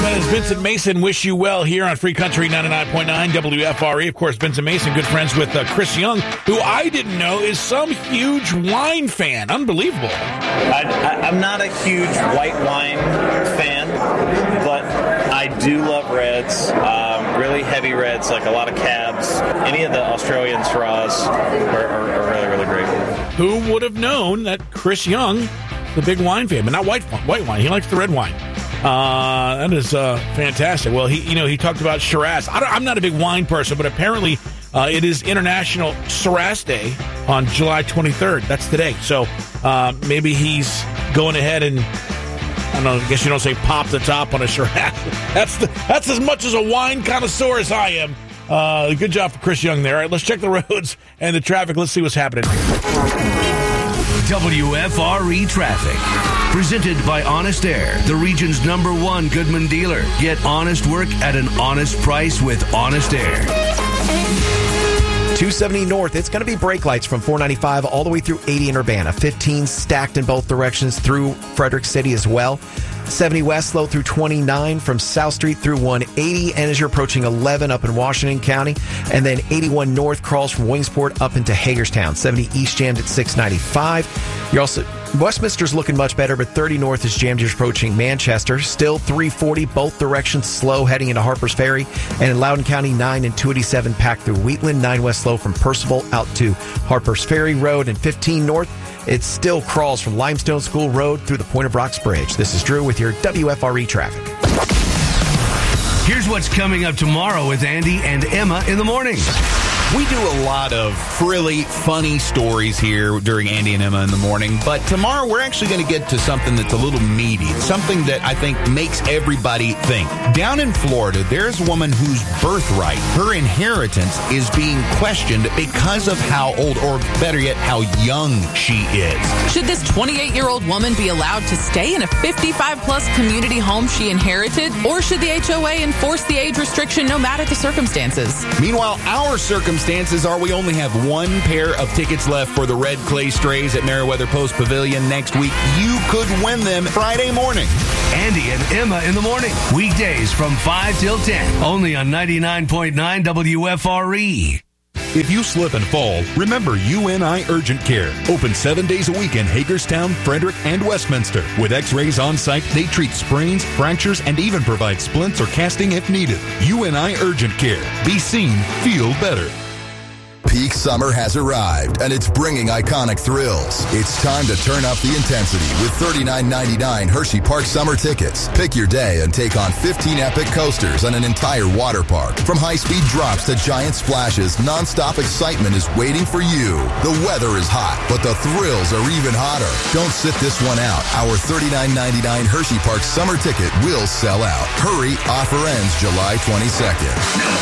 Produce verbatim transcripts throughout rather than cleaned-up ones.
As Vincent Mason wish you well here on Free Country ninety-nine point nine W F R E. Of course, Vincent Mason, good friends with uh, Chris Young, who I didn't know is some huge wine fan. Unbelievable. I, I, I'm not a huge white wine fan, but I do love reds, um, really heavy reds, like a lot of cabs. Any of the Australian Syrahs are, are, are really, really great. Who would have known that Chris Young, the big wine fan, but not white white wine. He likes the red wine. Uh, that is uh, fantastic. Well, he, you know, he talked about Shiraz. I don't, I'm not a big wine person, but apparently uh, it is International Shiraz Day on July twenty-third. That's today. So uh, maybe he's going ahead and, I don't know, I guess you don't say pop the top on a Shiraz. That's the, that's as much as a wine connoisseur as I am. Uh, good job for Chris Young there. All right, let's check the roads and the traffic. Let's see what's happening. W F R E Traffic. Presented by Honest Air, the region's number one Goodman dealer. Get honest work at an honest price with Honest Air. two seventy north, it's going to be brake lights from four ninety-five all the way through eighty in Urbana. fifteen stacked in both directions through Frederick City as well. seventy west slow through twenty-nine from South Street through one eighty. And as you're approaching eleven up in Washington County. And then eighty-one north crawls from Williamsport up into Hagerstown. seventy east jammed at six ninety-five. You're also... Westminster's looking much better, but thirty north is jammed. You're approaching Manchester. Still three forty, both directions slow heading into Harpers Ferry. And in Loudoun County, nine and two eighty-seven packed through Wheatland. nine west slow from Percival out to Harpers Ferry Road. And fifteen north, it still crawls from Limestone School Road through the Point of Rocks Bridge. This is Drew with your W F R E traffic. Here's what's coming up tomorrow with Andy and Emma in the morning. We do a lot of really funny stories here during Andy and Emma in the morning, but tomorrow we're actually going to get to something that's a little meaty, something that I think makes everybody think. Down in Florida, there's a woman whose birthright, her inheritance, is being questioned because of how old, or better yet, how young she is. Should this twenty-eight-year-old woman be allowed to stay in a fifty-five plus community home she inherited, or should the H O A enforce the age restriction no matter the circumstances? Meanwhile, our circumstances are we only have one pair of tickets left for the Red Clay Strays at Meriwether Post Pavilion next week. You could win them Friday morning. Andy and Emma in the morning. Weekdays from five till ten. Only on ninety-nine point nine W F R E. If you slip and fall, remember U N I Urgent Care. Open seven days a week in Hagerstown, Frederick, and Westminster. With x-rays on site, they treat sprains, fractures, and even provide splints or casting if needed. U N I Urgent Care. Be seen, feel better. Peak summer has arrived, and it's bringing iconic thrills. It's time to turn up the intensity with thirty-nine ninety-nine Hershey Park summer tickets. Pick your day and take on fifteen epic coasters and an entire water park. From high-speed drops to giant splashes, nonstop excitement is waiting for you. The weather is hot, but the thrills are even hotter. Don't sit this one out. Our thirty-nine ninety-nine Hershey Park summer ticket will sell out. Hurry, offer ends July twenty-second.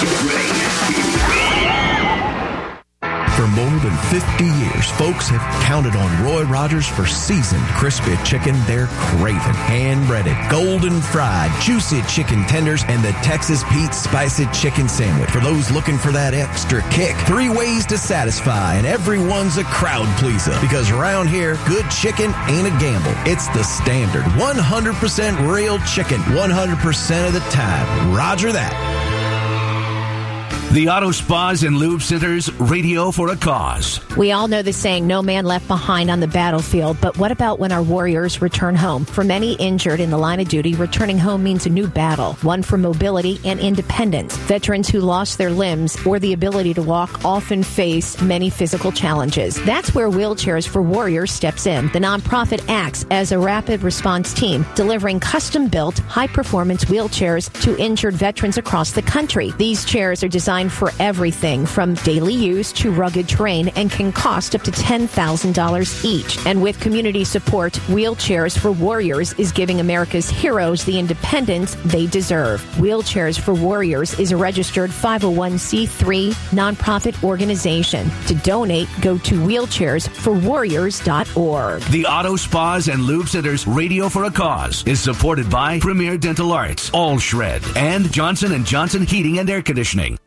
For more than fifty years, folks have counted on Roy Rogers for seasoned, crispy chicken they're craving. Hand-breaded, golden fried, juicy chicken tenders, and the Texas Pete spicy chicken sandwich. For those looking for that extra kick, three ways to satisfy, and everyone's a crowd pleaser. Because around here, good chicken ain't a gamble. It's the standard one hundred percent real chicken, one hundred percent of the time. Roger that. The Auto Spas and Lube Centers, radio for a cause. We all know the saying, no man left behind on the battlefield, but what about when our warriors return home? For many injured in the line of duty, returning home means a new battle, one for mobility and independence. Veterans who lost their limbs or the ability to walk often face many physical challenges. That's where Wheelchairs for Warriors steps in. The nonprofit acts as a rapid response team, delivering custom-built, high-performance wheelchairs to injured veterans across the country. These chairs are designed for everything from daily use to rugged terrain and can cost up to ten thousand dollars each. And with community support, Wheelchairs for Warriors is giving America's heroes the independence they deserve. Wheelchairs for Warriors is a registered five oh one c three nonprofit organization. To donate, go to wheelchairs for warriors dot org. The Auto Spas and Lube Centers, radio for a cause, is supported by Premier Dental Arts, All Shred, and Johnson and Johnson Heating and Air Conditioning.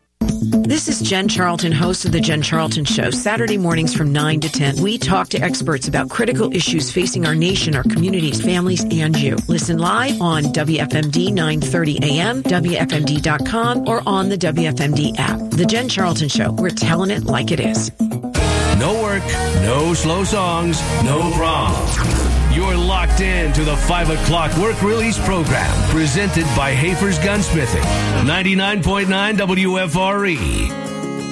This is Jen Charlton, host of The Jen Charlton Show. Saturday mornings from nine to ten, we talk to experts about critical issues facing our nation, our communities, families, and you. Listen live on W F M D nine thirty A M, W F M D dot com, or on the W F M D app. The Jen Charlton Show. We're telling it like it is. No work, no slow songs, no problems. You're locked in to the five o'clock work release program presented by Hafer's Gunsmithing. ninety-nine point nine W F R E.